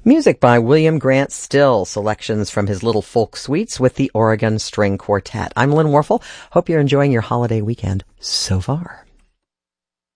Music by William Grant Still, selections from his Little Folk Suites with the Oregon String Quartet. I'm Lynn Warfel. Hope you're enjoying your holiday weekend so far.